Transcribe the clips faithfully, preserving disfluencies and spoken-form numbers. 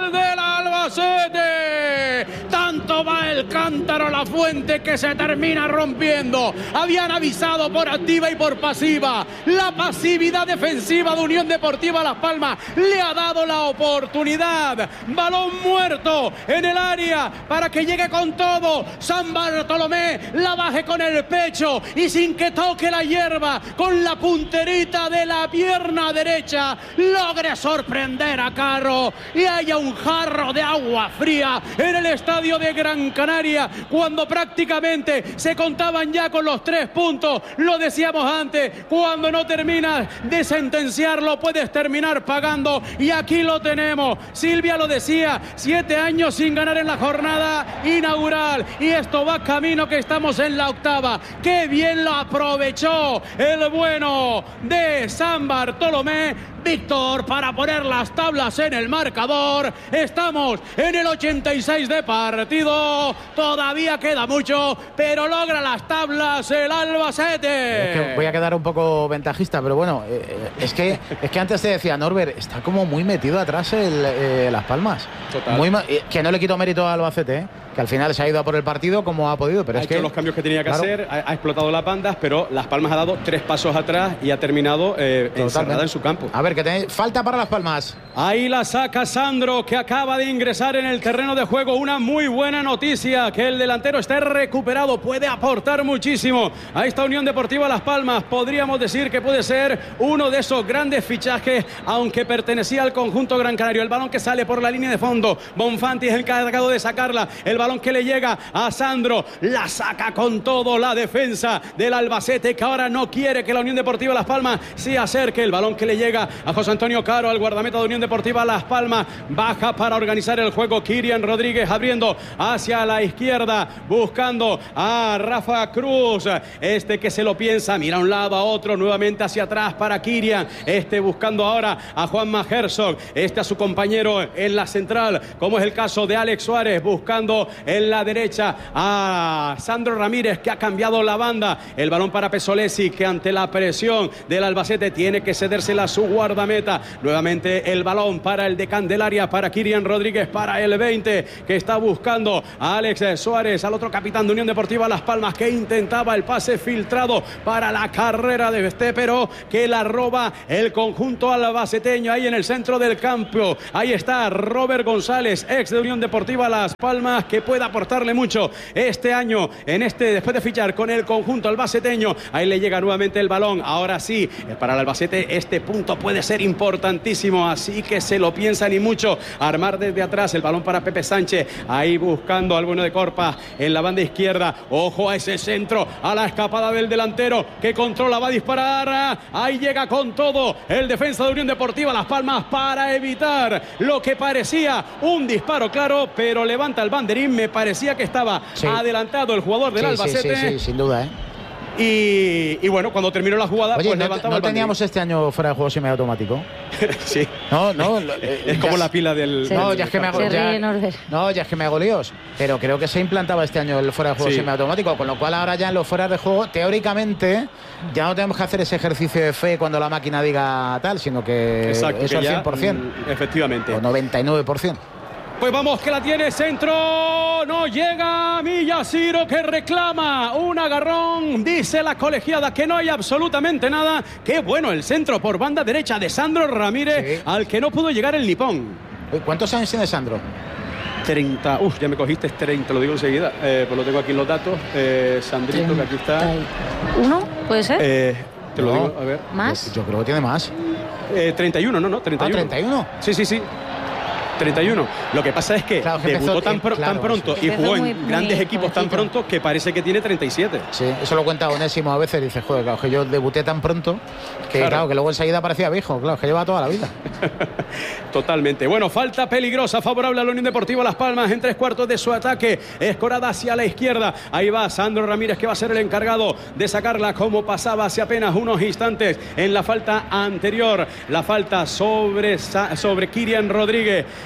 gol del Albacete. Tanto va el cántaro a la fuente que se termina rompiendo. Habían avisado por activa y por pasiva. La pasividad defensiva de Unión Deportiva Las Palmas le ha dado la oportunidad. Balón muerto en el área para que llegue con todo. San Bartolomé la baje con el pecho y sin que toque la hierba, con la punterita de la pierna derecha, logre sorprender a Carro y haya un jarro de agua fría en el estadio de Gran Canaria cuando prácticamente se contaban ya con los tres puntos. Lo decíamos antes, cuando no terminas de sentenciarlo puedes terminar pagando, y aquí lo tenemos. Silvia lo decía, siete años sin ganar en la jornada inaugural y esto va camino que estamos en la octava. Qué bien lo aprovechó el bueno de San Bartolomé. Víctor, para poner las tablas en el marcador. Estamos en el ochenta y seis de partido. Todavía queda mucho, pero logra las tablas el Albacete. Es que voy a quedar un poco ventajista, pero bueno, eh, es que es que antes te decía, Norbert, está como muy metido atrás el, eh, Las Palmas. Total. Muy, eh, que no le quito mérito al Albacete, ¿eh? Que al final se ha ido a por el partido como ha podido, pero ha es hecho que los cambios que tenía que claro, hacer, ha, ha explotado las bandas, pero Las Palmas ha dado tres pasos atrás y ha terminado eh, encerrada en su campo. A ver, que tenéis falta para Las Palmas. Ahí la saca Sandro, que acaba de ingresar en el terreno de juego. Una muy buena noticia, que el delantero esté recuperado, puede aportar muchísimo a esta Unión Deportiva Las Palmas. Podríamos decir que puede ser uno de esos grandes fichajes, aunque pertenecía al conjunto gran canario. El balón que sale por la línea de fondo, Bonfanti es el encargado de sacarla. El balón que le llega a Sandro, la saca con todo la defensa del Albacete, que ahora no quiere que la Unión Deportiva Las Palmas se acerque. El balón que le llega a José Antonio Caro, al guardameta de Unión Deportiva Las Palmas, baja para organizar el juego. Kirian Rodríguez abriendo hacia la izquierda, buscando a Rafa Cruz, este que se lo piensa, mira a un lado, a otro, nuevamente hacia atrás para Kirian, este buscando ahora a Juanma Herzog, este a su compañero en la central, como es el caso de Alex Suárez, buscando en la derecha a Sandro Ramírez, que ha cambiado la banda. El balón para Pesolesi, que ante la presión del Albacete tiene que cedérsela a su guardameta. Nuevamente el balón para el de Candelaria, para Kirian Rodríguez, para el veinte, que está buscando a Alex Suárez, al otro capitán de Unión Deportiva Las Palmas, que intentaba el pase filtrado para la carrera de este, pero que la roba el conjunto albaceteño ahí en el centro del campo. Ahí está Robert González, ex de Unión Deportiva Las Palmas, que puede aportarle mucho este año, en este, después de fichar con el conjunto albaceteño. Ahí le llega nuevamente el balón. Ahora sí, para el Albacete este punto puede ser importantísimo, así que se lo piensa ni mucho. Armar desde atrás, el balón para Pepe Sánchez, ahí buscando al bueno de Corpa en la banda izquierda. Ojo a ese centro, a la escapada del delantero, que controla, va a disparar. Ahí llega con todo el defensa de Unión Deportiva Las Palmas para evitar lo que parecía un disparo claro, pero levanta el banderín. Me parecía que estaba sí. adelantado el jugador del sí, Albacete. Sí, sí, sí, sin duda, ¿eh? Y, y bueno, cuando terminó la jugada, oye, pues no, levantaba ¿no el teníamos este año fuera de juego semiautomático? Sí. No, no. Eh, es como ya, la pila del... Sí. No, ya es que me hago, ya, no, ya es que me hago líos. Pero creo que se implantaba este año el fuera de juego sí. semiautomático, con lo cual ahora ya en los fuera de juego, teóricamente, ya no tenemos que hacer ese ejercicio de fe cuando la máquina diga tal, sino que exacto, eso que al cien por cien. Ya, efectivamente. O noventa y nueve por ciento. Pues vamos, que la tiene centro, no llega Millaciro, que reclama un agarrón, dice la colegiada que no hay absolutamente nada. Qué bueno el centro por banda derecha de Sandro Ramírez, sí. al que no pudo llegar el nipón. ¿Cuántos años tiene Sandro? treinta, uff, ya me cogiste treinta, lo digo enseguida, eh, pues lo tengo aquí en los datos, eh, Sandrito, que aquí está. ¿Uno? ¿Puede ser? Eh, te no. lo digo, a ver. ¿Más? Yo, yo creo que tiene más. Eh, treinta y uno, no, no, treinta y uno. Ah, ¿treinta y uno? Sí, sí, sí. treinta y uno. Lo que pasa es que, claro, que debutó tan, pro, claro, tan pronto sí. y jugó en muy, grandes muy equipos tan pronto que parece que tiene treinta y siete. Sí, eso lo cuenta Onésimo a veces. Dice, joder, claro, que yo debuté tan pronto que, claro, claro que luego enseguida parecía viejo. Claro, que lleva toda la vida. Totalmente. Bueno, falta peligrosa, favorable a la Unión Deportiva Las Palmas en tres cuartos de su ataque. Escorada hacia la izquierda. Ahí va Sandro Ramírez, que va a ser el encargado de sacarla como pasaba hace apenas unos instantes en la falta anterior. La falta sobre, sobre Kirian Rodríguez.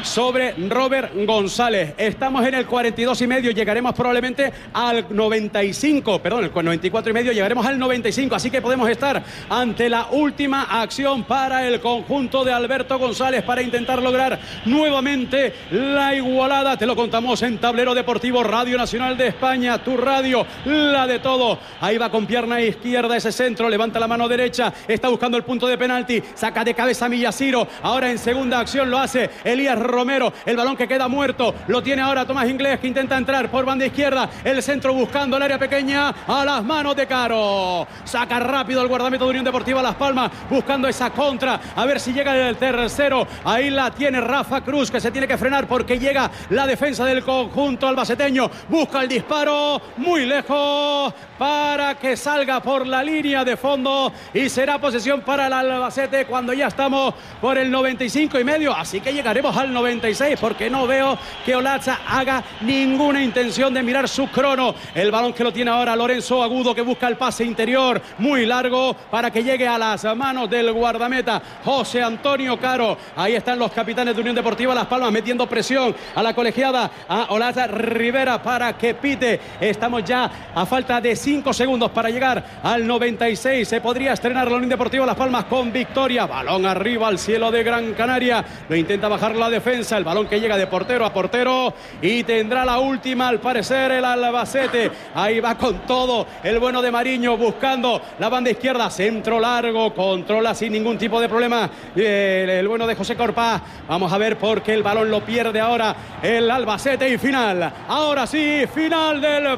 sobre Robert González. Estamos en el cuarenta y dos y medio, llegaremos probablemente al noventa y cinco, perdón, el noventa y cuatro y medio, llegaremos al noventa y cinco, así que podemos estar ante la última acción para el conjunto de Alberto González para intentar lograr nuevamente la igualada. Te lo contamos en Tablero Deportivo, Radio Nacional de España, tu radio, la de todo. Ahí va con pierna izquierda ese centro, levanta la mano derecha, está buscando el punto de penalti, saca de cabeza Millaciro, ahora en segunda acción lo hace Elías Romero, el balón que queda muerto, lo tiene ahora Tomás Inglés, que intenta entrar por banda izquierda, el centro buscando el área pequeña, a las manos de Caro, saca rápido el guardameta de Unión Deportiva Las Palmas, buscando esa contra, a ver si llega el tercero, ahí la tiene Rafa Cruz, que se tiene que frenar porque llega la defensa del conjunto albaceteño, busca el disparo, muy lejos, para que salga por la línea de fondo, y será posesión para el Albacete cuando ya estamos por el noventa y cinco y medio, así que llegaremos al noventa y seis, porque no veo que Olaza haga ninguna intención de mirar su crono. El balón que lo tiene ahora Lorenzo Agudo, que busca el pase interior muy largo para que llegue a las manos del guardameta José Antonio Caro. Ahí están los capitanes de Unión Deportiva Las Palmas metiendo presión a la colegiada, a Olaza Rivera, para que pite. Estamos ya a falta de cinco segundos para llegar al noventa y seis. Se podría estrenar la Unión Deportiva Las Palmas con victoria. Balón arriba al cielo de Gran Canaria. Lo intenta bajar la defensa. El balón que llega de portero a portero y tendrá la última al parecer el Albacete. Ahí va con todo el bueno de Mariño buscando la banda izquierda. Centro largo. Controla sin ningún tipo de problema el, el bueno de José Corpá. Vamos a ver por qué el balón lo pierde ahora el Albacete. Y final. Ahora sí, final del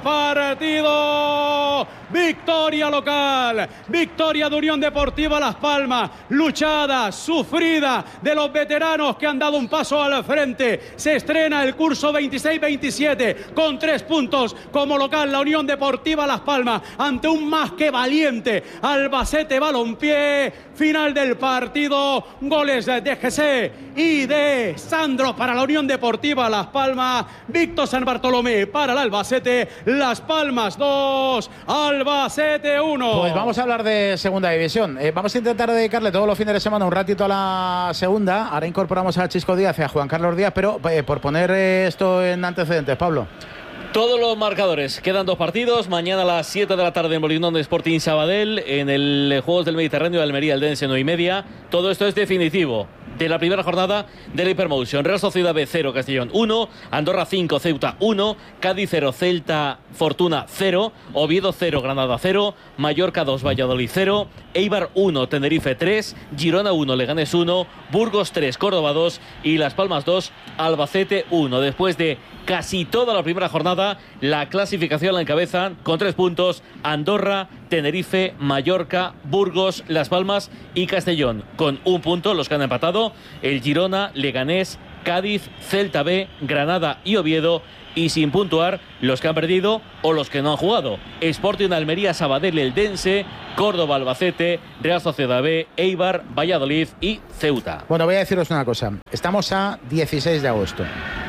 partido. Victoria local, victoria de Unión Deportiva Las Palmas, luchada, sufrida de los veteranos que han dado un paso al frente. Se estrena el curso veintiséis veintisiete con tres puntos como local la Unión Deportiva Las Palmas ante un más que valiente Albacete Balompié. Final del partido, goles de G C y de Sandro para la Unión Deportiva Las Palmas, Víctor San Bartolomé para el Albacete. Las Palmas dos, Albacete uno. Pues vamos a hablar de segunda división. Eh, vamos a intentar dedicarle todos los fines de semana un ratito a la segunda. Ahora incorporamos a Chisco Díaz y a Juan Carlos Díaz, pero eh, por poner eh, esto en antecedentes, Pablo. Todos los marcadores. Quedan dos partidos. Mañana a las siete de la tarde en Molinón de Sporting Sabadell. En el Juegos del Mediterráneo de Almería, Eldense nueve y media. Todo esto es definitivo. De la primera jornada de la Hypermotion. Real Sociedad B cero, Castellón uno, Andorra cinco, Ceuta uno, Cádiz cero, Celta Fortuna cero, Oviedo cero, Granada cero, Mallorca dos, Valladolid cero, Eibar uno, Tenerife tres, Girona uno, Leganés uno, Burgos tres, Córdoba dos y Las Palmas dos, Albacete uno. Después de casi toda la primera jornada, la clasificación la encabezan con tres puntos Andorra, Tenerife, Mallorca, Burgos, Las Palmas y Castellón. Con un punto los que han empatado el Girona, Leganés, Cádiz, Celta B, Granada y Oviedo, y sin puntuar los que han perdido o los que no han jugado: Sporting Almería, Sabadell, Eldense, Córdoba, Albacete, Real Sociedad B, Eibar, Valladolid y Ceuta. Bueno, voy a deciros una cosa. Estamos a dieciséis de agosto.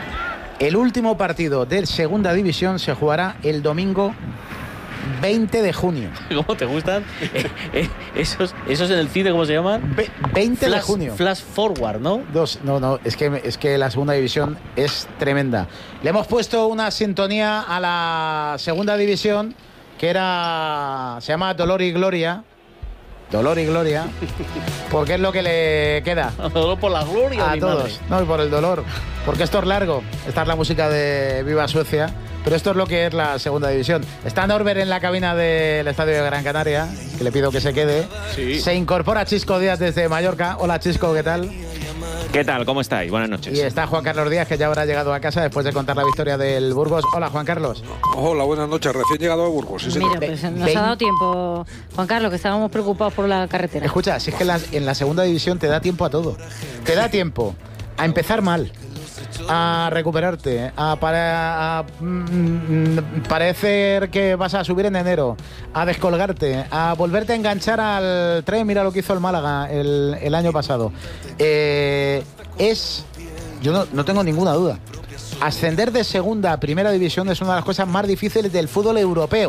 El último partido de segunda división se jugará el domingo veinte de junio. ¿Cómo te gustan? eh, eh, esos, esos en el cine, ¿cómo se llaman? Ve, veinte flash, de junio. Flash forward, ¿no? Dos, no, no, es que, es que la segunda división es tremenda. Le hemos puesto una sintonía a la segunda división que era, se llama Dolor y Gloria. Dolor y Gloria, porque es lo que le queda. Dolor por la gloria. A todos, no, y por el dolor. Porque esto es largo. Esta es la música de Viva Suecia. Pero esto es lo que es la segunda división. Está Norbert en la cabina del Estadio de Gran Canaria, que le pido que se quede. Sí. Se incorpora Chisco Díaz desde Mallorca. Hola, Chisco, ¿qué tal? ¿Qué tal? ¿Cómo estáis? Buenas noches. Y está Juan Carlos Díaz, que ya habrá llegado a casa después de contar la victoria del Burgos. Hola, Juan Carlos. Hola, buenas noches. Recién llegado a Burgos. Sí, Mira, pues nos Ve- ha dado tiempo, Juan Carlos, que estábamos preocupados por la carretera. Escucha, si es que en la, en la segunda división te da tiempo a todo. Te da tiempo a empezar mal, a recuperarte, a, para, a mm, parecer que vas a subir en enero, a descolgarte, a volverte a enganchar al tren. Mira lo que hizo el Málaga el, el año pasado. Eh, es, yo no, no tengo ninguna duda, ascender de segunda a primera división es una de las cosas más difíciles del fútbol europeo.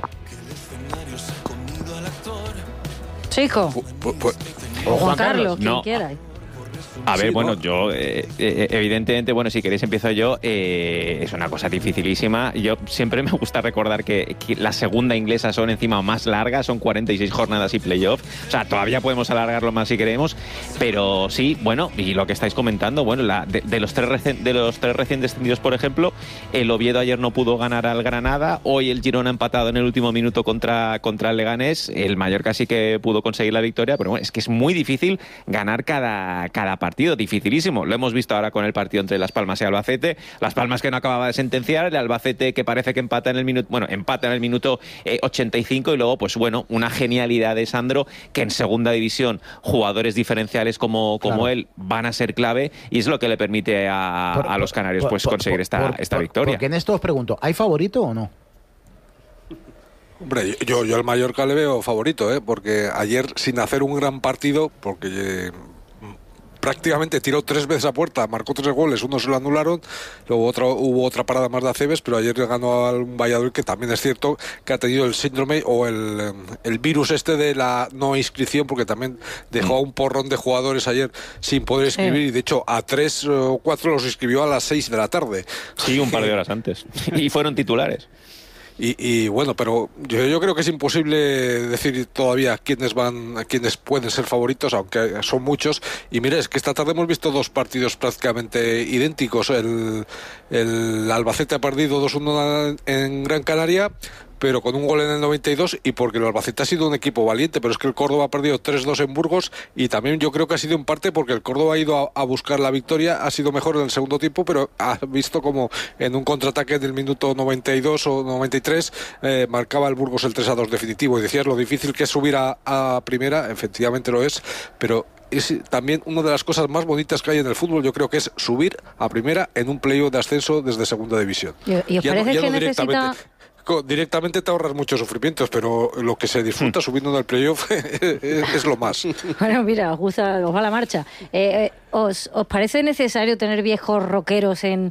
Chico, Pu- pu- pu- o Juan, Juan Carlos, Carlos, quien no. quiera. A ver, Sí, bueno, ¿no? yo, eh, eh, evidentemente, bueno, si queréis empiezo yo, eh, es una cosa dificilísima. Yo siempre me gusta recordar que, que la segunda inglesa son encima más largas, son cuarenta y seis jornadas y playoff. O sea, todavía podemos alargarlo más si queremos, pero sí, bueno, y lo que estáis comentando, bueno, la, de, de, los tres recen, de los tres recién descendidos, por ejemplo, el Oviedo ayer no pudo ganar al Granada, hoy el Girona ha empatado en el último minuto contra, contra el Leganés, el Mallorca sí que pudo conseguir la victoria, pero bueno, es que es muy difícil ganar cada, cada partido, dificilísimo. Lo hemos visto ahora con el partido entre Las Palmas y Albacete, Las Palmas que no acababa de sentenciar, el Albacete que parece que empata en el minuto, bueno, empata en el minuto eh, ochenta y cinco, y luego, pues bueno, una genialidad de Sandro, que en segunda división jugadores diferenciales como, como claro. él van a ser clave, y es lo que le permite a, por, a los canarios por, pues por, conseguir por, esta, por, esta victoria. Porque en esto os pregunto, ¿hay favorito o no? Hombre, yo, yo al Mallorca le veo favorito, ¿eh? Porque ayer, sin hacer un gran partido, porque eh, prácticamente tiró tres veces a puerta, marcó tres goles, uno se lo anularon, luego otra, hubo otra parada más de Aceves, pero ayer le ganó al Valladolid, que también es cierto que ha tenido el síndrome o el, el virus este de la no inscripción, porque también dejó a un porrón de jugadores ayer sin poder inscribir, sí. y de hecho a tres o cuatro los inscribió a las seis de la tarde. Sí, un par de horas antes. Y fueron titulares. Y, y bueno, pero yo, yo creo que es imposible decir todavía quiénes van, quiénes pueden ser favoritos, aunque son muchos. Y mire, es que esta tarde hemos visto dos partidos prácticamente idénticos. El, el Albacete ha perdido dos uno en Gran Canaria, pero con un gol en el noventa y dos, y porque el Albacete ha sido un equipo valiente, pero es que el Córdoba ha perdido tres dos en Burgos, y también yo creo que ha sido en parte porque el Córdoba ha ido a, a buscar la victoria, ha sido mejor en el segundo tiempo, pero ha visto como en un contraataque del minuto noventa y dos o noventa y tres eh, marcaba el Burgos el tres a dos definitivo, y decías lo difícil que es subir a, a primera, efectivamente lo es, pero es también una de las cosas más bonitas que hay en el fútbol, yo creo que es subir a primera en un playoff de ascenso desde segunda división. ¿Y, y os ya parece no, ya que no necesita...? Directamente te ahorras muchos sufrimientos, pero lo que se disfruta subiendo en el playoff es lo más. Bueno, mira, os, gusta, os va la marcha. Eh, ¿os, ¿Os parece necesario tener viejos rockeros en,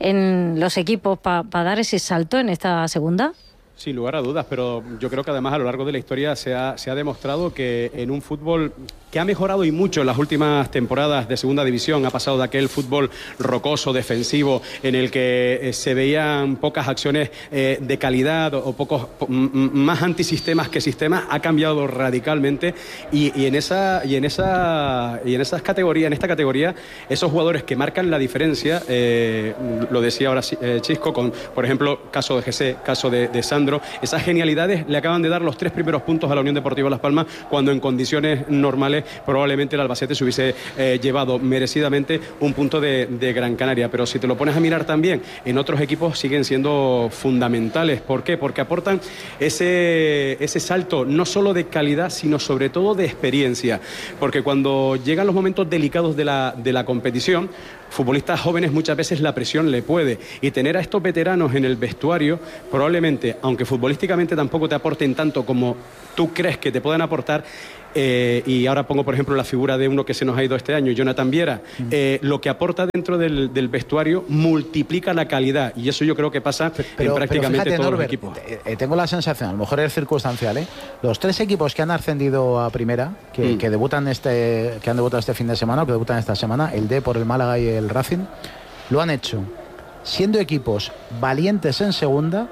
en los equipos para pa dar ese salto en esta segunda? Sin lugar a dudas, pero yo creo que además a lo largo de la historia se ha, se ha demostrado que en un fútbol que ha mejorado y mucho en las últimas temporadas de segunda división, ha pasado de aquel fútbol rocoso, defensivo, en el que eh, se veían pocas acciones eh, de calidad o, o pocos po, más antisistemas que sistemas, ha cambiado radicalmente, y, y en esa y en esa y en esas categorías, en esta categoría, esos jugadores que marcan la diferencia, eh, lo decía ahora eh, Chisco, con por ejemplo caso de G C, caso de, de Sandro, esas genialidades le acaban de dar los tres primeros puntos a la Unión Deportiva Las Palmas, cuando en condiciones normales probablemente el Albacete se hubiese eh, llevado merecidamente un punto de, de Gran Canaria. Pero si te lo pones a mirar también, en otros equipos siguen siendo fundamentales. ¿Por qué? Porque aportan ese, ese salto no solo de calidad, sino sobre todo de experiencia. Porque cuando llegan los momentos delicados de la, de la competición, futbolistas jóvenes muchas veces la presión le puede, y tener a estos veteranos en el vestuario probablemente, aunque futbolísticamente tampoco te aporten tanto como tú crees que te puedan aportar, eh, y ahora pongo por ejemplo la figura de uno que se nos ha ido este año, Jonathan Viera, eh, lo que aporta dentro del, del vestuario multiplica la calidad, y eso yo creo que pasa pero, en prácticamente pero fíjate, todos Norbert, los equipos. Eh, tengo la sensación, a lo mejor es circunstancial, ¿eh? Los tres equipos que han ascendido a primera, que, mm. que debutan este, que han debutado este fin de semana, o que debutan esta semana, el D por el Málaga y el Racing, lo han hecho siendo equipos valientes en segunda,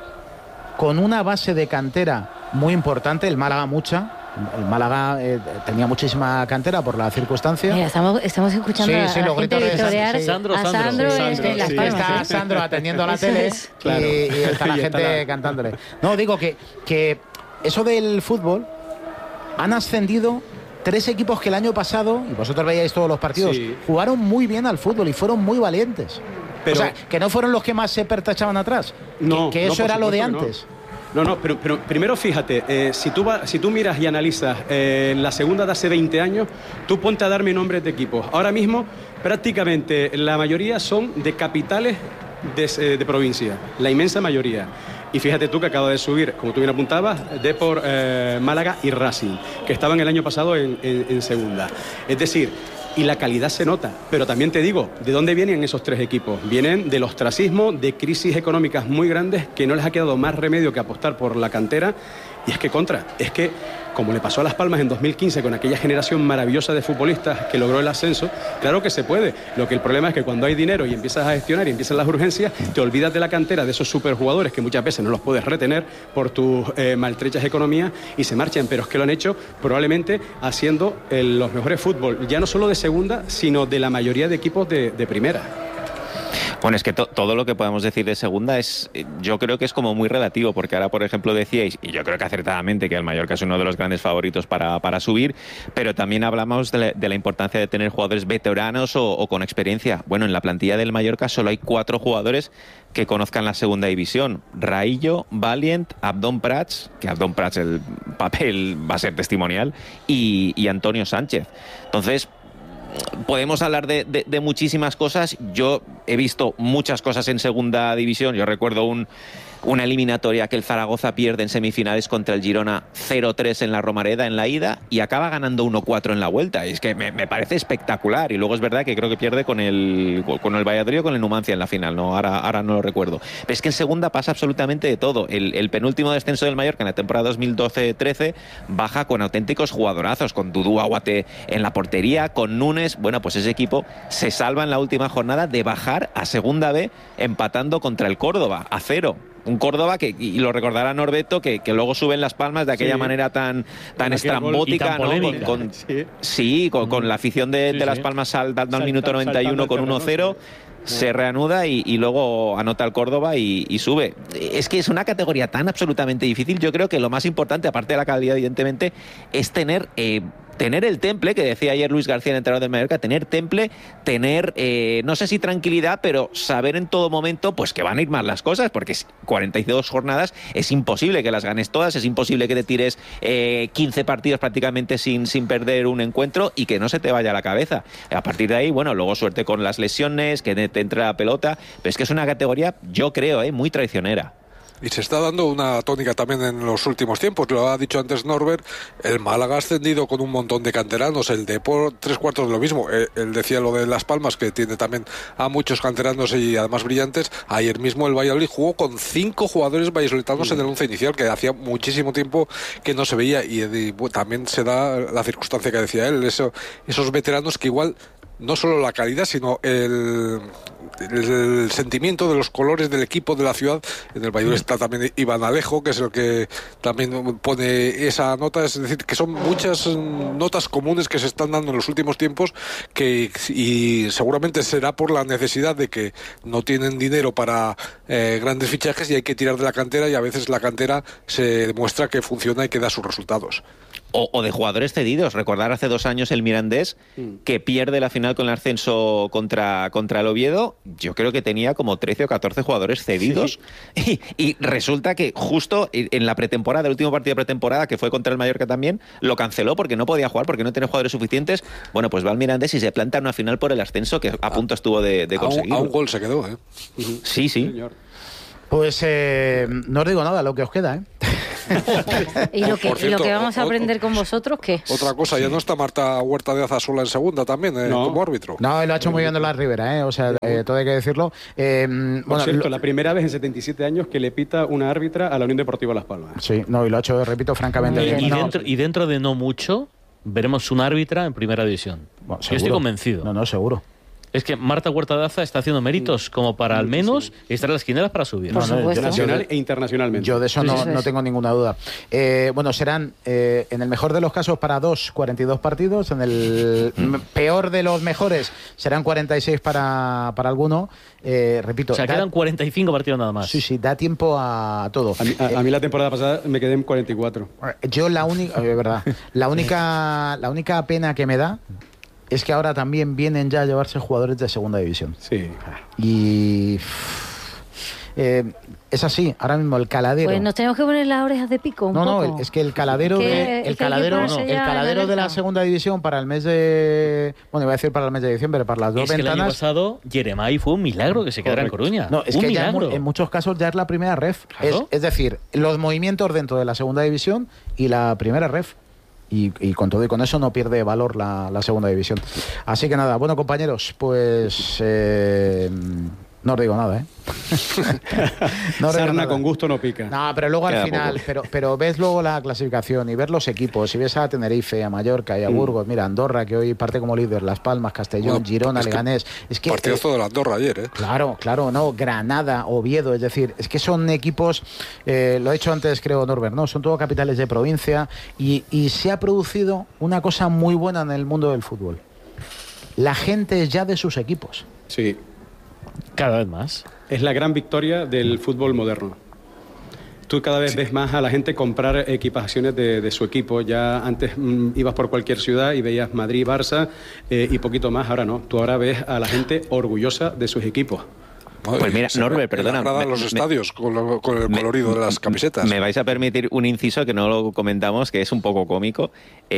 con una base de cantera muy importante, el Málaga mucha. El Málaga eh, tenía muchísima cantera por la circunstancia. Mira, estamos, estamos escuchando sí, a, sí, a la gente victoriar sí. Sandro, a Sandro, Sandro, Sandro, Sandro en Las sí. Palmas. Está Sandro atendiendo a la tele claro. y, y está la y gente está la... cantándole. No, digo que, que eso del fútbol, han ascendido tres equipos que el año pasado, y vosotros veíais todos los partidos, sí. jugaron muy bien al fútbol y fueron muy valientes. Pero, o sea, que no fueron los que más se pertachaban atrás. No, que, que eso no, era lo de antes. No. No, no, pero, pero primero fíjate, eh, si, tú va, si tú miras y analizas eh, la segunda de hace veinte años, tú ponte a darme nombres de equipos. Ahora mismo prácticamente la mayoría son de capitales de, eh, de provincia, la inmensa mayoría. Y fíjate tú que acaba de subir, como tú bien apuntabas, Depor, eh, Málaga y Racing, que estaban el año pasado en, en, en segunda. Es decir, y la calidad se nota, pero también te digo, ¿de dónde vienen esos tres equipos? Vienen del ostracismo, de crisis económicas muy grandes, que no les ha quedado más remedio que apostar por la cantera. Y es que contra, es que como le pasó a Las Palmas en dos mil quince con aquella generación maravillosa de futbolistas que logró el ascenso, claro que se puede. Lo que el problema es que cuando hay dinero y empiezas a gestionar y empiezan las urgencias, te olvidas de la cantera de esos superjugadores que muchas veces no los puedes retener por tus eh, maltrechas economías y se marchan, pero es que lo han hecho probablemente haciendo el, los mejores fútbol, ya no solo de segunda, sino de la mayoría de equipos de, de primera. Bueno, es que to todo lo que podemos decir de segunda es, yo creo que es como muy relativo, porque ahora, por ejemplo, decíais, y yo creo que acertadamente, que el Mallorca es uno de los grandes favoritos para, para subir, pero también hablamos de la, de la importancia de tener jugadores veteranos o, o con experiencia. Bueno, en la plantilla del Mallorca solo hay cuatro jugadores que conozcan la segunda división: Raillo, Valiant, Abdón Prats, que Abdón Prats el papel va a ser testimonial, y, y Antonio Sánchez. Entonces, podemos hablar de, de, de muchísimas cosas. Yo he visto muchas cosas en segunda división. Yo recuerdo un, una eliminatoria que el Zaragoza pierde en semifinales contra el Girona cero tres en la Romareda en la ida y acaba ganando uno cuatro en la vuelta. Y es que me, me parece espectacular. Y luego es verdad que creo que pierde con el, con el Valladolid o con el Numancia en la final. No, ahora, ahora no lo recuerdo. Pero es que en segunda pasa absolutamente de todo. El, el penúltimo descenso del Mallorca en la temporada dos mil doce trece baja con auténticos jugadorazos, con Dudu Aguate en la portería, con Núñez. Bueno, pues ese equipo se salva en la última jornada de bajar a segunda B empatando contra el Córdoba a cero. Un Córdoba que, y lo recordará Norberto, que, que luego sube en Las Palmas de aquella sí. manera tan, tan estrambótica, tan ¿no? Con, con, sí, sí con, con la afición de, sí, de Las Palmas saltando al minuto noventa y uno con uno cero. Se reanuda y, y luego anota el Córdoba y, y sube. Es que es una categoría tan absolutamente difícil. Yo creo que lo más importante, aparte de la calidad, evidentemente, es tener... Eh, tener el temple, que decía ayer Luis García, el entrenador del Mallorca, tener temple, tener, eh, no sé si tranquilidad, pero saber en todo momento pues que van a ir mal las cosas, porque cuarenta y dos jornadas es imposible que las ganes todas, es imposible que te tires eh, quince partidos prácticamente sin, sin perder un encuentro y que no se te vaya a la cabeza. A partir de ahí, bueno, luego suerte con las lesiones, que te entre la pelota, pero es que es una categoría, yo creo, eh, muy traicionera. Y se está dando una tónica también en los últimos tiempos. Lo ha dicho antes Norbert, el Málaga ha ascendido con un montón de canteranos, el Depor tres cuartos de lo mismo. Él decía lo de Las Palmas, que tiene también a muchos canteranos y además brillantes. Ayer mismo el Valladolid jugó con cinco jugadores vallisoletanos sí. en el once inicial, que hacía muchísimo tiempo que no se veía. Y, y bueno, también se da la circunstancia que decía él, eso, esos veteranos que igual... no solo la calidad, sino el, el sentimiento de los colores del equipo, de la ciudad. En el Valladolid está también Iván Alejo, que es el que también pone esa nota. Es decir, que son muchas notas comunes que se están dando en los últimos tiempos, que y seguramente será por la necesidad de que no tienen dinero para eh, grandes fichajes y hay que tirar de la cantera, y a veces la cantera se demuestra que funciona y que da sus resultados. O, o de jugadores cedidos. Recordar hace dos años el Mirandés, que pierde la final con el ascenso contra, contra el Oviedo. Yo creo que tenía como trece o catorce jugadores cedidos. Sí. Y, y resulta que justo en la pretemporada, el último partido de pretemporada, que fue contra el Mallorca también, lo canceló porque no podía jugar, porque no tenía jugadores suficientes. Bueno, pues va al Mirandés y se planta en una final por el ascenso, que a punto estuvo de, de conseguir. A, a un gol se quedó, ¿eh? Sí, sí. Señor. Pues eh, no os digo nada, lo que os queda, ¿eh? ¿Y lo que, cierto, y lo que vamos a aprender o, con vosotros, qué? Otra cosa, ya no está Marta Huerta de Aza sola en segunda también, eh, no. como árbitro. No, él lo ha hecho muy bien de la Ribera, ¿eh? O sea, eh, todo hay que decirlo. Eh, Por bueno, cierto, lo... la primera vez en setenta y siete años que le pita una árbitra a la Unión Deportiva Las Palmas. Sí, no, y lo ha hecho, repito, francamente bien. Y, no. dentro, y dentro de no mucho veremos una árbitra en primera división. Bueno, yo estoy convencido. No, no, seguro. Es que Marta Huerta de Aza está haciendo méritos como para al menos estar en las quinielas para subir. Por supuesto. Nacional e internacionalmente. Yo de eso no, no tengo ninguna duda. Eh, bueno, serán eh, en el mejor de los casos para dos, cuarenta y dos partidos. En el mm. peor de los mejores serán cuarenta y seis para, para alguno. Eh, repito. O sea, da, quedan cuarenta y cinco partidos nada más. Sí, sí, da tiempo a todo. A mí, a, a mí la temporada pasada me quedé en cuarenta y cuatro. Yo la única, es verdad, la única, la única pena que me da es que ahora también vienen ya a llevarse jugadores de segunda división. Sí. Y eh, es así, ahora mismo el Caladero. Pues nos tenemos que poner las orejas de pico un no, poco. No, es que el Caladero de el Caladero, no, el Caladero de la segunda división para el mes de, bueno, iba a decir para el mes de diciembre, para las dos es ventanas. Que el año pasado Jeremai fue un milagro que se quedara en Coruña. No, es un que milagro. ya en muchos casos ya es la primera ref. ¿Claro? Es, es decir, los movimientos dentro de la segunda división y la primera ref. Y, y con todo y con eso no pierde valor la, la segunda división. Así que nada, bueno compañeros, pues eh, No os digo nada, ¿eh? no Sarna con gusto no pica. No, pero luego Queda al final, pero, pero ves luego la clasificación y ves los equipos, y ves a Tenerife, a Mallorca y a Burgos, mm. mira, Andorra, que hoy parte como líder, Las Palmas, Castellón, bueno, Girona, es Leganés. Es que partidazo eh, de la Andorra ayer, ¿eh? Claro, claro, no, Granada, Oviedo, es decir, es que son equipos, eh, lo he dicho antes creo Norbert, ¿no? Son todo capitales de provincia y, y se ha producido una cosa muy buena en el mundo del fútbol. La gente es ya de sus equipos. Sí. Cada vez más. Es la gran victoria del fútbol moderno. Tú cada vez sí. ves más a la gente comprar equipaciones de, de su equipo. Ya antes mmm, ibas por cualquier ciudad y veías Madrid, Barça eh, y poquito más. Ahora no. Tú ahora ves a la gente orgullosa de sus equipos. Pues mira, Norbert, perdona. Me, los estadios me, con, lo, con el colorido me, de las camisetas. Me vais a permitir un inciso que no lo comentamos, que es un poco cómico.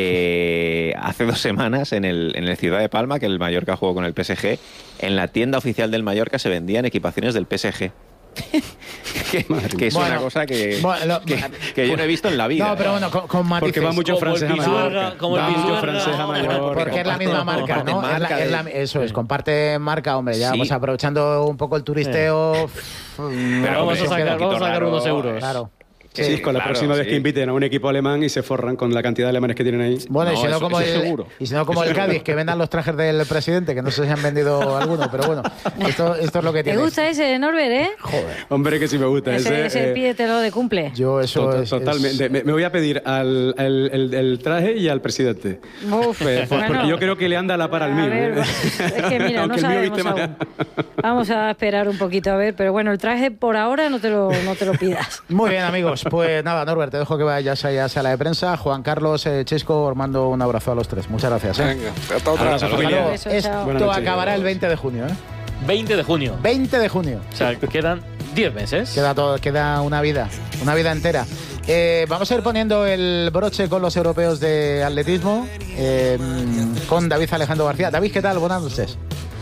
Eh, hace dos semanas en el, en el Ciudad de Palma, que el Mallorca jugó con el P S G, en la tienda oficial del Mallorca se vendían equipaciones del P S G. que, que es bueno, una cosa que, bueno, lo, que, que yo no he visto en la vida. No, pero bueno, con, con matices. Porque va mucho francés a Mallorca. Como el mucho francés a Mallorca. Porque es la misma marca, ¿no? Marca es la, es la, eso es, comparte marca, hombre, ya sí. Pues aprovechando un poco el turisteo. Sí. Pero vamos a sacar, vamos a sacar unos euros. Claro. Sí, sí, con la claro, próxima sí. vez que inviten a un equipo alemán y se forran con la cantidad de alemanes que tienen ahí. Bueno, no, y si no eso, como eso el, seguro. Y si no como el Cádiz, que vendan los trajes del presidente, que no sé si han vendido alguno, pero bueno, esto, esto es lo que tiene. ¿Te gusta ese, Norbert, eh? Joder. Hombre, que sí me gusta. Ese, ese, ese eh, pídetelo de cumple. Yo eso Total, es, Totalmente. Es... Me, me voy a pedir al el, el, el traje y al presidente. Uf, pues, bueno, porque yo creo que le anda a la par al mío. Ver, ¿eh? Es que mira, no sabemos aún. Vamos a esperar un poquito a ver, pero bueno, el traje por ahora no te lo, no te lo pidas. Muy bien, amigos. Pues nada, Norbert, te dejo que vayas allá a sala de prensa. Juan Carlos, eh, Chesco, os mando un abrazo a los tres. Muchas gracias. ¿eh? Venga, hasta otra vez. Beso, Esto noches, acabará el veinte de junio. ¿eh? veinte de junio. veinte de junio. O sea, quedan diez meses. Queda, todo, queda una vida, una vida entera. Eh, vamos a ir poniendo el broche con los europeos de atletismo, eh, con David Alejandro García. David, ¿qué tal? Buenas noches.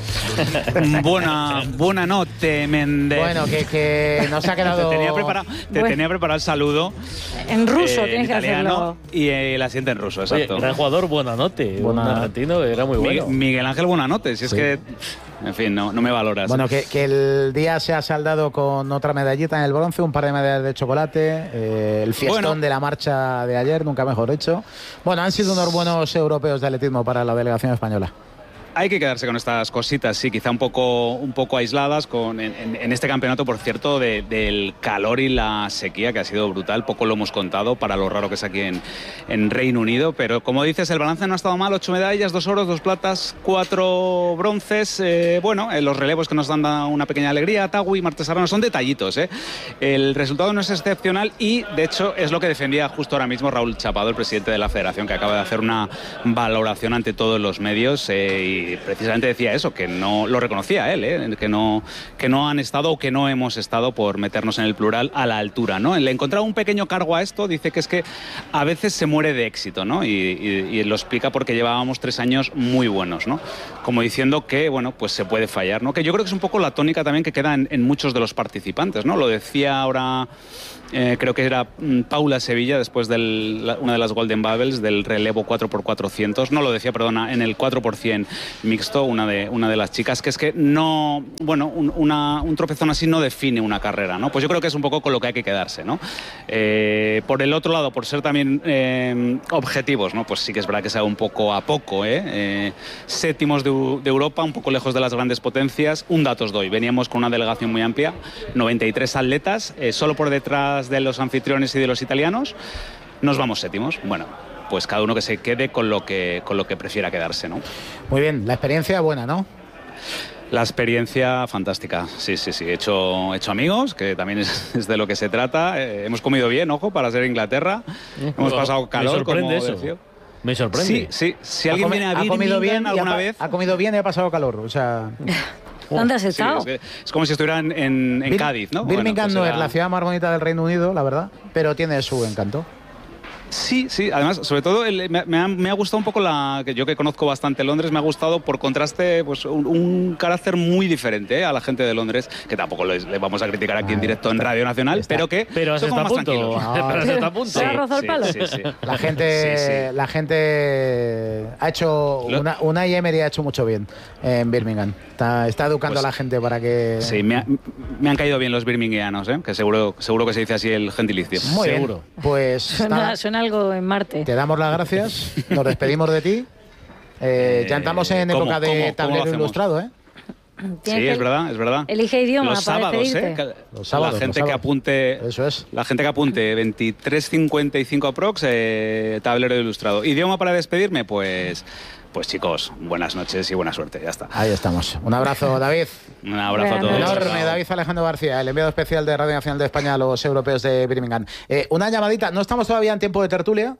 Buena, buena noche, Méndez. Bueno, que, que nos ha quedado... Te tenía preparado, te bueno. tenía preparado el saludo. En ruso, eh, tienes que hacerlo. Y el asiento en ruso, exacto. Oye, gran jugador, Buonanotte. Buena... Un argentino, era muy bueno. Miguel Ángel Buonanotte, si es sí. que... En fin, no, no me valoras. Bueno, que, que el día se ha saldado con otra medallita en el bronce, un par de medallas de chocolate, eh, el fiestón bueno. de la marcha de ayer, nunca mejor hecho. Bueno, han sido unos buenos europeos de atletismo para la delegación española. Hay que quedarse con estas cositas, sí, quizá un poco, un poco aisladas con, en, en este campeonato, por cierto, de, del calor y la sequía, que ha sido brutal. Poco lo hemos contado para lo raro que es aquí en, en Reino Unido. Pero como dices, el balance no ha estado mal. Ocho medallas, dos oros, dos platas, cuatro bronces. Eh, bueno, eh, los relevos que nos dan una pequeña alegría. Tagui, Martes Arrano, son detallitos. Eh. El resultado no es excepcional y, de hecho, es lo que defendía justo ahora mismo Raúl Chapado, el presidente de la federación, que acaba de hacer una valoración ante todos los medios eh, y precisamente decía eso, que no lo reconocía él, ¿eh? que, no, que no han estado o que no hemos estado, por meternos en el plural, a la altura, ¿no? Le encontraba un pequeño cargo a esto, dice que es que a veces se muere de éxito, ¿no? Y, y, y lo explica porque llevábamos tres años muy buenos, ¿no? Como diciendo que, bueno, pues se puede fallar, ¿no? Que yo creo que es un poco la tónica también que queda en, en muchos de los participantes, ¿no? Lo decía ahora... Eh, creo que era Paula Sevilla, después de una de las Golden Bubbles, del relevo cuatro por cuatrocientos. No lo decía, perdona, en el cuatro por cien mixto, una de, una de las chicas, que es que no, bueno, un, una, un tropezón así no define una carrera, ¿no? Pues yo creo que es un poco con lo que hay que quedarse, ¿no? Eh, por el otro lado, por ser también eh, objetivos, ¿no? Pues sí que es verdad que se va un poco a poco, ¿eh? eh séptimos de, de Europa, un poco lejos de las grandes potencias. Un dato os doy, veníamos con una delegación muy amplia, noventa y tres atletas, eh, solo por detrás de los anfitriones y de los italianos, nos vamos séptimos. Bueno, pues cada uno que se quede con lo que, con lo que prefiera quedarse, ¿no? Muy bien, la experiencia buena, ¿no? La experiencia fantástica, sí, sí, sí. He hecho, he hecho amigos, que también es, es de lo que se trata. Eh, hemos comido bien, ojo, para ser Inglaterra. Eh, hemos pasado calor. Me sorprende como eso. Decía. Me sorprende. Sí, sí. Si alguien viene a ha comido bien alguna ha, vez... Ha comido bien y ha pasado calor, o sea... ¿Dónde has estado? Sí, es, es como si estuvieran en, en Bir Cádiz, ¿no? Birmingham bueno, pues no era... es la ciudad más bonita del Reino Unido, la verdad, pero tiene su encanto. Sí, sí, además, sobre todo el, me, me, ha, me ha gustado un poco la que yo que conozco bastante Londres, me ha gustado por contraste pues un, un carácter muy diferente, ¿eh? A la gente de Londres, que tampoco les, le vamos a criticar aquí ah, en directo en Radio Nacional, pero que pero son más punto. tranquilos. No, pero se está a punto. ¿Se ha rozado el palo? Sí, sí, sí. La gente, sí, sí. la gente ha hecho una, una y Emery ha hecho mucho bien en Birmingham. Está, está educando pues, a la gente para que. Sí, me, ha, me han caído bien los birminghanos, ¿eh? Que seguro, seguro que se dice así el gentilicio. Muy seguro. Bien. Pues suena, suena algo en Marte. Te damos las gracias, nos despedimos de ti. Eh, ya estamos en ¿cómo, época de cómo, tablero cómo ilustrado, ¿eh? Sí, es verdad, es verdad. Elige idioma los para sábados, despedirte. ¿eh? Los sábados, la gente los que sábados. apunte, eso es. La gente que apunte veintitrés cincuenta y cinco aprox, eh, tablero ilustrado. Idioma para despedirme, pues, pues chicos, buenas noches y buena suerte. Ya está. Ahí estamos. Un abrazo, David. Un abrazo a todos. Enorme, David Alejandro García, el enviado especial de Radio Nacional de España a los europeos de Birmingham. Eh, una llamadita. No estamos todavía en tiempo de tertulia.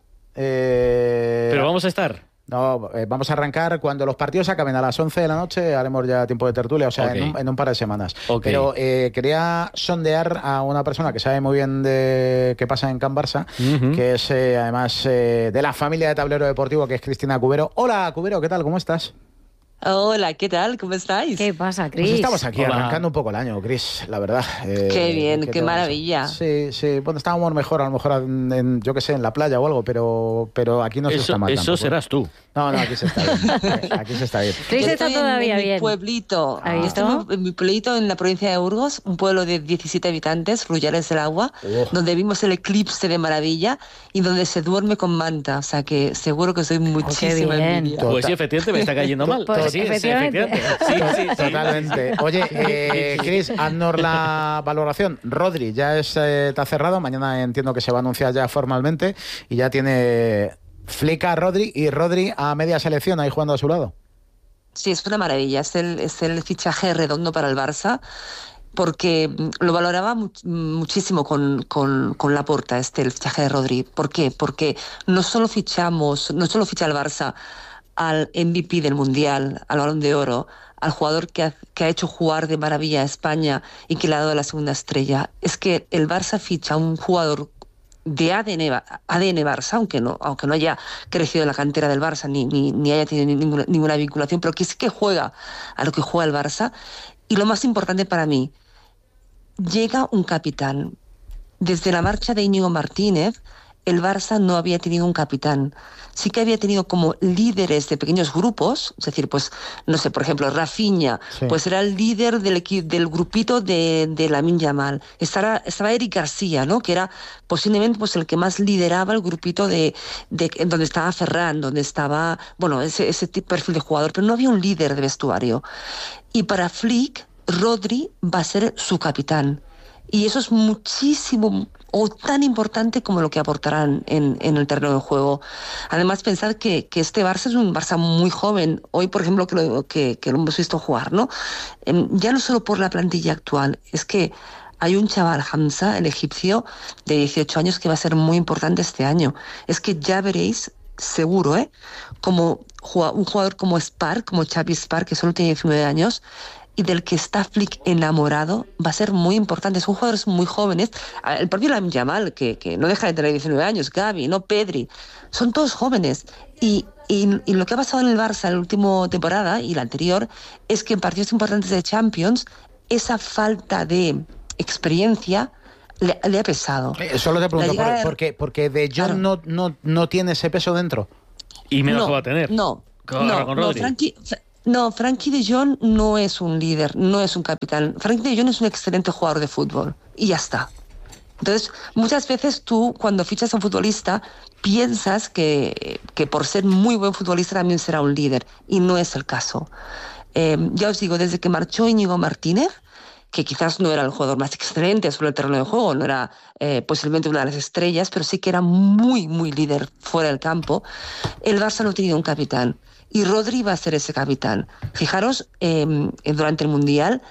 Eh, Pero vamos a estar. No, eh, vamos a arrancar cuando los partidos acaben a las once de la noche, haremos ya tiempo de tertulia, o sea, okay. en, un, en un par de semanas. Okay. Pero eh, quería sondear a una persona que sabe muy bien de qué pasa en Can Barça, uh-huh. que es eh, además eh, de la familia de Tablero Deportivo, que es Cristina Cubero. Hola, Cubero, ¿qué tal? ¿Cómo estás? Hola, ¿qué tal? ¿Cómo estáis? ¿Qué pasa, Cris? Pues estamos aquí Hola. arrancando un poco el año, Cris, la verdad. Eh, qué bien, qué maravilla. Sí, sí, bueno, estábamos mejor, a lo mejor, en, en, yo qué sé, en la playa o algo, pero, pero aquí no se eso, está mal. Eso tampoco. serás tú. No, no, aquí se está bien. Aquí se está bien. Cris está todavía en, en bien. Mi pueblito. Ah. Estoy en mi pueblito en la provincia de Burgos, un pueblo de diecisiete habitantes, Rullales del Agua, oh. donde vimos el eclipse de maravilla y donde se duerme con manta. O sea que seguro que soy muchísima oh, envidia. Pues sí, efectivamente me está cayendo mal. Pues, sí, efectivamente. Sí, sí, sí. Totalmente. Oye, eh, Cris, haznos la valoración. Rodri ya es, eh, está cerrado. Mañana entiendo que se va a anunciar ya formalmente y ya tiene Flick a Rodri y Rodri a media selección ahí jugando a su lado. Sí, es una maravilla. Es el, es el fichaje redondo para el Barça, porque lo valoraba mu- muchísimo con, con, con Laporta, este, el fichaje de Rodri. ¿Por qué? Porque no solo fichamos, no solo ficha el Barça al M V P del Mundial, al Balón de Oro, al jugador que ha, que ha hecho jugar de maravilla a España y que le ha dado la segunda estrella. Es que el Barça ficha a un jugador de A D N, A D N Barça, aunque no, aunque no haya crecido en la cantera del Barça ni, ni, ni haya tenido ninguna, ninguna vinculación, pero que sí que juega a lo que juega el Barça. Y lo más importante para mí, llega un capitán. Desde la marcha de Íñigo Martínez, el Barça no había tenido un capitán. Sí que había tenido como líderes de pequeños grupos, es decir, pues, no sé, por ejemplo, Rafinha, sí. pues era el líder del, del grupito de, de Lamine Yamal. Estaba, estaba Eric García, ¿no? Que era posiblemente pues, el que más lideraba el grupito de, de donde estaba Ferran, donde estaba, bueno, ese, ese tipo de perfil de jugador, pero no había un líder de vestuario. Y para Flick, Rodri va a ser su capitán. Y eso es muchísimo o tan importante como lo que aportarán en, en el terreno de juego. Además, pensad que, que este Barça es un Barça muy joven. Hoy, por ejemplo, que lo, que, que lo hemos visto jugar, ¿no? Eh, ya no solo por la plantilla actual, es que hay un chaval, Hamza, el egipcio, de dieciocho años, que va a ser muy importante este año. Es que ya veréis, seguro, ¿eh? Como un jugador como Spark, como Xavi Spark, que solo tiene diecinueve años, y del que está Flick enamorado, va a ser muy importante. Son jugadores muy jóvenes. El propio Lamine Yamal, que, que no deja de tener diecinueve años, Gavi, no Pedri, son todos jóvenes. Y, y, y lo que ha pasado en el Barça en la última temporada y la anterior es que en partidos importantes de Champions, esa falta de experiencia le, le ha pesado. Eh, solo te pregunto, ¿por, ¿por qué? Porque De Jong claro. no, no, no tiene ese peso dentro. Y menos no, que va a tener. No, con, no, con no, Frankie... No, Frankie de Jong no es un líder, no es un capitán. Frankie de Jong es un excelente jugador de fútbol y ya está. Entonces, muchas veces tú, cuando fichas a un futbolista, piensas que, que por ser muy buen futbolista también será un líder, y no es el caso. Eh, ya os digo, desde que marchó Íñigo Martínez, que quizás no era el jugador más excelente sobre el terreno de juego, no era eh, posiblemente una de las estrellas, pero sí que era muy, muy líder fuera del campo, el Barça no tenía un capitán. Y Rodri va a ser ese capitán. Fijaros, eh, durante el Mundial,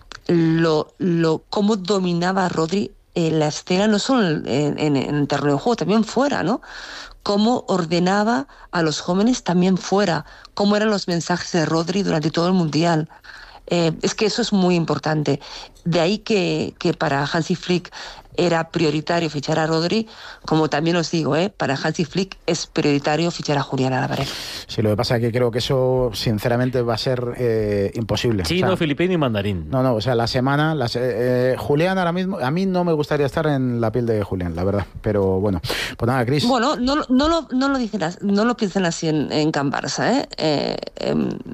lo, lo, cómo dominaba Rodri eh, la escena, no solo en, en, en el terreno de juego, también fuera, ¿no? Cómo ordenaba a los jóvenes también fuera, cómo eran los mensajes de Rodri durante todo el Mundial. Eh, es que eso es muy importante. De ahí que, que para Hansi Flick era prioritario fichar a Rodri, como también os digo, ¿eh? para Hansi Flick es prioritario fichar a Julián Álvarez. Sí, lo que pasa es que creo que eso, sinceramente, va a ser eh, imposible. Chino, o sea, filipino y mandarín. No, no, o sea, la semana... La, eh, Julián ahora mismo... A mí no me gustaría estar en la piel de Julián, la verdad. Pero bueno, pues nada, Cris. Bueno, no, no, lo, no, lo, dicen, no lo piensen así en, en Can Barça, ¿eh? eh, eh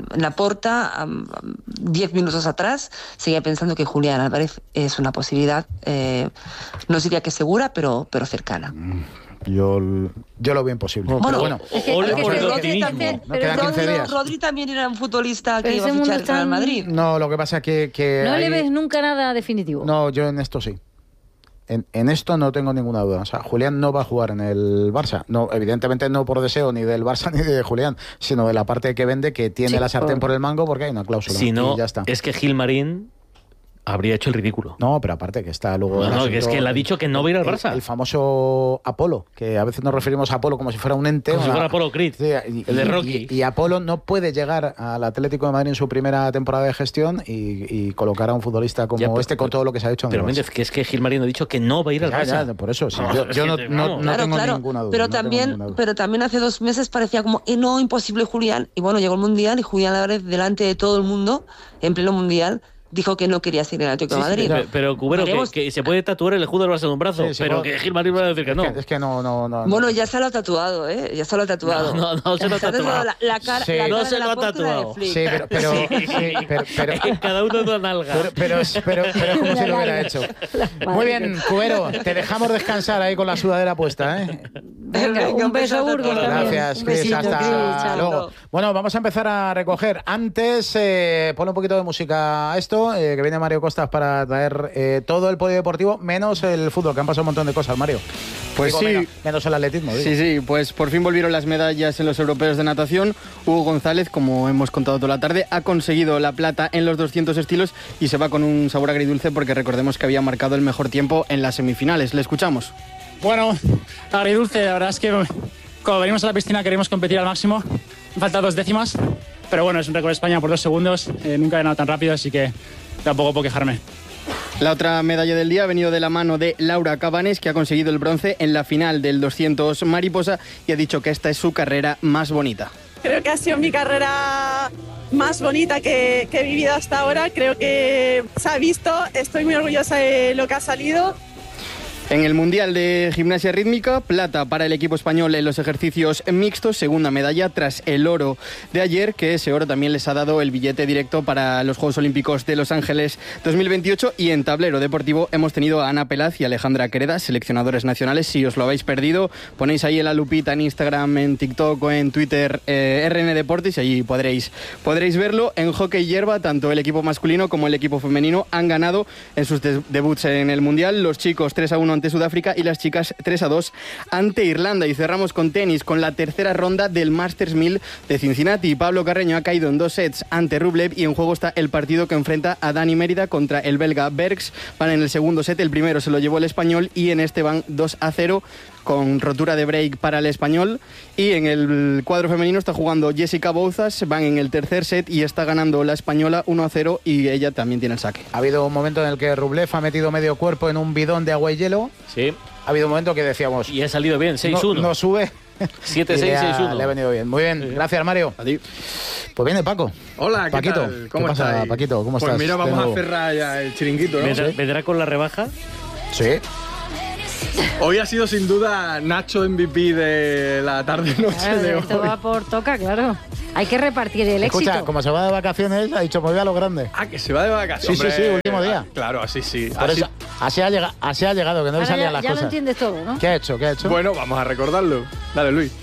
Laporta, um, diez minutos atrás, seguía pensando que Julián Álvarez es una posibilidad... Eh, no diría que segura, pero, pero cercana. Yo, yo lo veo imposible. Bueno, pero bueno, es que, es que Rodri también, no pero Rodri, Rodri también era un futbolista que iba a fichar tan... al Madrid. No, lo que pasa es que... que no hay... le ves nunca nada definitivo. No, yo en esto sí. En, en esto no tengo ninguna duda. O sea, Julián no va a jugar en el Barça. No, evidentemente no por deseo ni del Barça ni de Julián, sino de la parte que vende, que tiene sí, la sartén por... por el mango porque hay una cláusula. Si no, y ya está. Es que Gilmarín habría hecho el ridículo. No, pero aparte que está luego... No, no, que es que él ha dicho que no va a ir al Barça. El, el famoso Apolo, que a veces nos referimos a Apolo como si fuera un ente. Como una, si fuera Apolo Creed, sí, y, el de Rocky. Y, y Apolo no puede llegar al Atlético de Madrid en su primera temporada de gestión y, y colocar a un futbolista como ya, pero, este con todo lo que se ha hecho en pero el Méndez, que es que Gilmarín ha dicho que no va a ir al ya, Barça. Ya, por eso, sí. Yo, yo no, no, no claro, tengo claro, ninguna duda. Pero, no también, duda. pero también hace dos meses parecía como, eh, no, imposible Julián. Y bueno, llegó el Mundial y Julián Álvarez, delante de todo el mundo, en pleno Mundial, dijo que no quería seguir en el Atlético de Madrid. Sí, sí, pero, Cubero, que, que se puede tatuar el escudo del Barça en un brazo, sí, sí, pero puede... que Gilmarín va a decir que no. Es que, es que no, no, no. Bueno, ya se lo ha tatuado, ¿eh? Ya se lo ha tatuado. No, no, no se lo ha tatuado. La, la cara, sí. la no cara se de lo la ha tatuado. Sí, pero... pero, sí, pero, pero cada uno de una nalga. Pero, pero, pero, pero es como si lo hubiera hecho. Muy bien, Cubero, te dejamos descansar ahí con la sudadera puesta, ¿eh? Venga, un beso a Burgos también. Gracias, Cris. Hasta Chris, luego. Bueno, vamos a empezar a recoger. Antes, eh, ponle un poquito de música a esto, eh, que viene Mario Costas para traer eh, todo el polideportivo, menos el fútbol, que han pasado un montón de cosas, Mario. Pues digo, sí. Menos, menos el atletismo. Digo. Sí, sí, pues por fin volvieron las medallas en los europeos de natación. Hugo González, como hemos contado toda la tarde, ha conseguido la plata en los doscientos estilos y se va con un sabor agridulce porque recordemos que había marcado el mejor tiempo en las semifinales. Le escuchamos. Bueno, agridulce, la verdad es que cuando venimos a la piscina queremos competir al máximo. Falta dos décimas, pero bueno, es un récord de España por dos segundos. Eh, nunca he ganado tan rápido, así que tampoco puedo quejarme. La otra medalla del día ha venido de la mano de Laura Cabanes, que ha conseguido el bronce en la final del doscientos mariposa y ha dicho que esta es su carrera más bonita. Creo que ha sido mi carrera más bonita que, que he vivido hasta ahora. Creo que se ha visto, estoy muy orgullosa de lo que ha salido. En el Mundial de Gimnasia Rítmica, plata para el equipo español en los ejercicios mixtos, segunda medalla tras el oro de ayer, que ese oro también les ha dado el billete directo para los Juegos Olímpicos de Los Ángeles dos mil veintiocho. Y en tablero deportivo hemos tenido a Ana Pelaz y Alejandra Quereda, seleccionadores nacionales. Si os lo habéis perdido, ponéis ahí en la lupita en Instagram, en TikTok o en Twitter eh, R N Deportes y allí podréis, podréis verlo. En hockey hierba, tanto el equipo masculino como el equipo femenino han ganado en sus de- debuts en el Mundial. Los chicos tres a uno ante Sudáfrica y las chicas tres a dos ante Irlanda. Y cerramos con tenis, con la tercera ronda del Masters mil de Cincinnati. Pablo Carreño ha caído en dos sets ante Rublev y en juego está el partido que enfrenta a Dani Mérida contra el belga Bergs. Van en el segundo set, el primero se lo llevó el español y en este van dos a cero con rotura de break para el español. Y en el cuadro femenino está jugando Jessica Bouzas, van en el tercer set y está ganando la española uno a cero y ella también tiene el saque. Ha habido un momento en el que Rublev ha metido medio cuerpo en un bidón de agua y hielo. Sí. Ha habido un momento que decíamos... Y ha salido bien, seis uno. No, no sube. siete seis, seis uno. Le ha venido bien. Muy bien, sí. Gracias, Mario. Adiós. Pues viene Paco. Hola, ¿qué Paquito, tal? ¿Cómo ¿qué pasa, estáis? Paquito? ¿Cómo pues estás? Pues mira, vamos a cerrar ya el chiringuito, ¿no? ¿Vendrá, ¿Sí? ¿Vendrá con la rebaja? Sí. Hoy ha sido sin duda Nacho M V P de la tarde-noche claro, de hoy. esto va por toca, claro. Hay que repartir el Escucha, éxito. como se va de vacaciones, ha dicho, me voy a lo grande. Ah, que se va de vacaciones. Sí, sí, sí, último día. Ah, claro, así sí. Por así... eso, así, ha llegado, así ha llegado, que no Ahora le salían ya, las ya cosas. lo entiendes todo, ¿no? ¿Qué ha hecho? ¿Qué ha hecho? Bueno, vamos a recordarlo. Dale, Luis.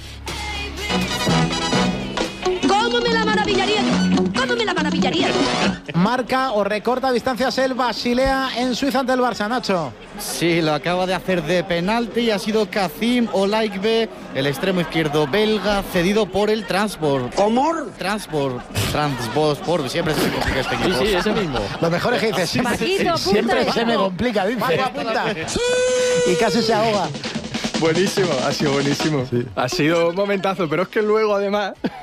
¿Cómo me la maravillaría yo? ¿Cómo me la maravillaría yo? Marca o recorta distancias el Basilea en Suiza ante el Barça, Nacho. Sí, lo acaba de hacer de penalti y ha sido Kazim Olaigbe, el extremo izquierdo belga, cedido por el Transport. ¿Cómo? Transport. Transport. Siempre se me complica este equipo. Sí, sí, ese mismo. Lo mejor es que dice, siempre, Paquito, siempre apunta. se me complica, dice. Paco, apunta. Y casi se ahoga. Buenísimo, ha sido buenísimo. Sí. Ha sido un momentazo, pero es que luego además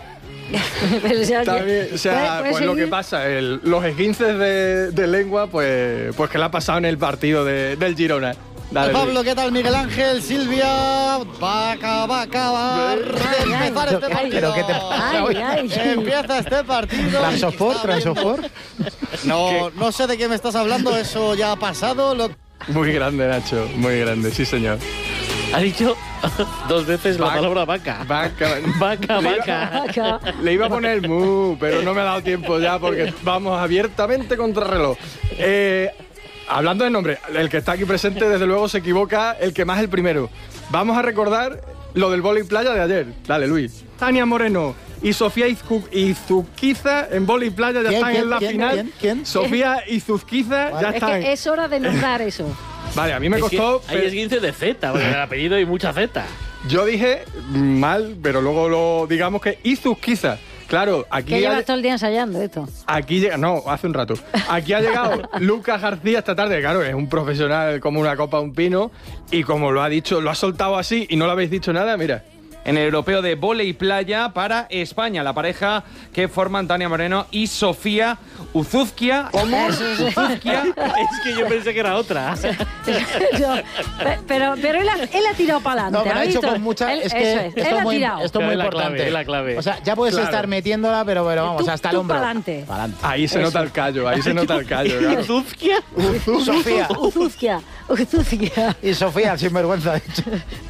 Pero ya, También, o sea, pues lo que pasa, el, los esguinces de, de lengua, pues, pues que le ha pasado en el partido de, del Girona. Dale, Pablo, ¿qué tal? Miguel Ángel, Silvia, va a acabar de empezar este partido. ¿Qué te pasa hoy? Empieza este partido. ¿Transopor? ¿Transopor? No, no sé de qué me estás hablando, eso ya ha pasado. Lo... Muy grande, Nacho, muy grande, sí señor. Ha dicho dos veces la vaca, palabra vaca. Vaca, vaca, le vaca. Iba, le iba a poner mu, pero no me ha dado tiempo ya porque vamos abiertamente contra el reloj. Eh... Hablando de nombre, el que está aquí presente desde luego se equivoca, el que más el primero. Vamos a recordar lo del vóley playa de ayer. Dale, Luis. Tania Moreno y Sofía Izcu- Izuzquiza en vóley playa ya ¿Quién, están quién, en la quién, final. ¿quién, quién? Sofía Izuzquiza vale. ya es están. Que es hora de nombrar eso. Vale, a mí me es costó... Que hay esguince de Z, porque en el apellido hay mucha Z. Yo dije mal, pero luego lo digamos que Izuzquiza. Claro, aquí... Que llevas ha... todo el día ensayando esto. Aquí llega... No, hace un rato. Aquí ha llegado Lucas García esta tarde. Claro, es un profesional como una copa, un pino. Y como lo ha dicho, lo ha soltado así y no le habéis dicho nada, mira. En el europeo de vóley playa para España, la pareja que forman Tania Moreno y Sofía Uzuzquia. ¿Cómo? Uzuzquia. Es que yo pensé que era otra. Yo, pero pero él, ha, él ha tirado para adelante. No, pero ¿ha ha hecho visto? con mucha... Él, es que eso es, esto él es muy, ha tirado. esto es muy Es la importante. clave, es la clave. O sea, ya puedes Claro. estar metiéndola, pero, pero vamos, Tú- hasta tú el hombro. pa'lante. Pa'lante. Ahí se Eso. nota el callo, ahí se nota el callo. Claro. ¿Uzuzquia? Sofía. Uzuzquia, Uzuzquia. Y Sofía, sinvergüenza. ha dicho.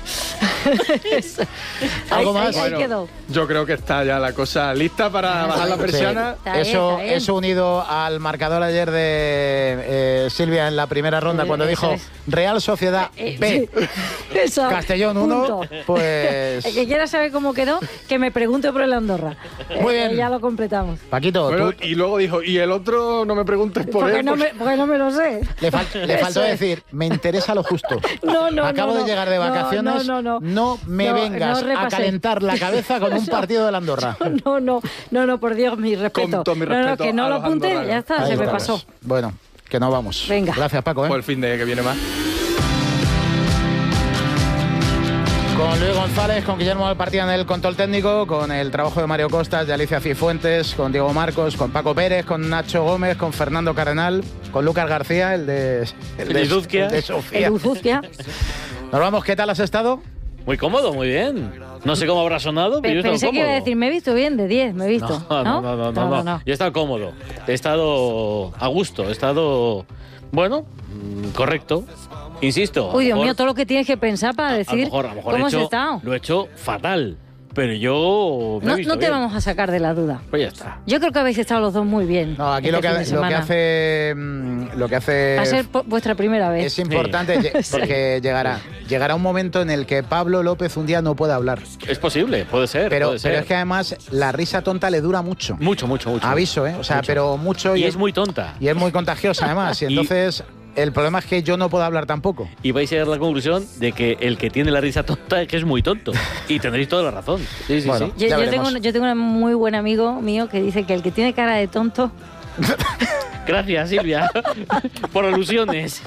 Eso. ¿Algo Ahí- más? ahí- ahí Bueno, quedó. yo creo que está ya la cosa lista para bajar la persiana. Sí. Está bien, Eso, está bien. eso unido al marcador ayer de eh, Silvia en la primera ronda, Eh, cuando eso dijo es. Real Sociedad Eh, B, Eso, Castellón uno, punto. pues... El que quiera saber cómo quedó, que me pregunte por el Andorra. Muy Eh, bien. ya lo completamos. Paquito, Bueno, tú- y luego dijo, y el otro no me preguntes por Porque él. no, porque- me, porque no me lo sé. le, fal- le faltó Eso es. decir, me interesa lo justo. No, no, Acabo no, de no. llegar de No, vacaciones, no, no, no. me No, vengas no a repasé. calentar la cabeza con un No. partido del Andorra. No, no, no, no, por Dios, mi respeto. Con todo mi no, no, respeto que no a lo los apunte, andorranos. ya está, Ahí se me estamos. pasó. Bueno, que no vamos. Venga. Gracias, Paco. ¿eh? Por el fin de que viene más. Con Luis González, con Guillermo Alpartía en el control técnico, con el trabajo de Mario Costas, de Alicia Cifuentes, con Diego Marcos, con Paco Pérez, con Nacho Gómez, con Fernando Cardenal, con Lucas García, el de, el de, Uzuzquia. el de Sofía. El Uzuzquia. Nos vamos, ¿qué tal has estado? Muy cómodo, muy bien. No sé cómo habrá sonado, pero yo he estado Pensé que cómodo. iba a decir, me he visto bien, de diez, me he visto. No, no, no, no, no, no. Yo he estado cómodo. He estado a gusto. He estado, bueno, mm, correcto. Insisto. Uy, Dios a lo mío, mejor- todo lo que tienes que pensar para a lo decir mejor- a lo mejor cómo he has hecho- estado. Lo he hecho fatal. Pero yo me he No, visto no te bien. vamos a sacar de la duda. Pues ya está. Yo creo que habéis estado los dos muy bien. No, aquí este lo que, fin de ha- lo que semana. hace. mm, Lo que hace. Va a ser po- vuestra primera vez. Es importante lle- Sí. porque llegará. Llegará un momento en el que Pablo López un día no pueda hablar. Es posible, puede ser. Pero, puede ser. pero es que además la risa tonta le dura mucho. Mucho, mucho, mucho. Aviso, ¿eh? O sea, Mucho. pero mucho. Y es muy tonta. Y es muy contagiosa además. Y Y- entonces el problema es que yo no puedo hablar tampoco. Y vais a llegar a la conclusión de que el que tiene la risa tonta es que es muy tonto. Y tendréis toda la razón. Sí, sí, Bueno. sí. Yo, Ya yo veremos. tengo, un- yo tengo un muy buen amigo mío que dice que el que tiene cara de tonto. Gracias, Silvia, por alusiones.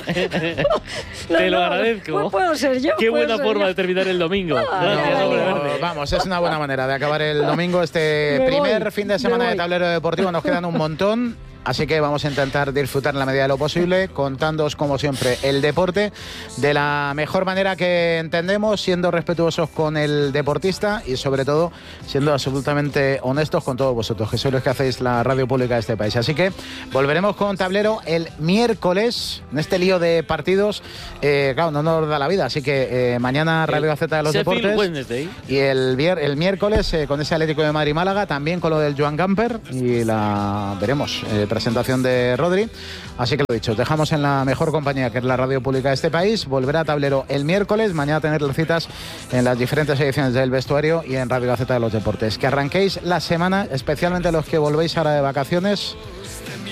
Te lo no, agradezco. pues puedo ser yo, Qué puedo buena ser forma yo. de terminar el domingo. Ah, Gracias, ya, hombre ya. verde. Vamos, es una buena manera de acabar el domingo este Me primer voy, fin de me semana de voy. tablero deportivo. Nos quedan un montón. Así que vamos a intentar disfrutar en la medida de lo posible, contándoos, como siempre, el deporte de la mejor manera que entendemos, siendo respetuosos con el deportista y, sobre todo, siendo absolutamente honestos con todos vosotros, que sois los que hacéis la radio pública de este país. Así que volveremos con tablero el miércoles, en este lío de partidos. Eh, claro, no nos da la vida, así que eh, mañana Radio Gaceta de los Sheffield Deportes. Wednesday. Y el, vier- el miércoles eh, con ese Atlético de Madrid-Málaga, también con lo del Joan Gamper y la veremos, eh, presentación de Rodri. Así que lo dicho, os dejamos en la mejor compañía que es la radio pública de este país. Volverá a tablero el miércoles, mañana tener las citas en las diferentes ediciones del vestuario y en Radio Gaceta de los Deportes. Que arranquéis la semana, especialmente los que volvéis ahora de vacaciones,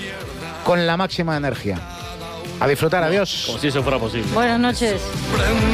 con la máxima energía. A disfrutar, adiós. Como si eso fuera posible. Buenas noches.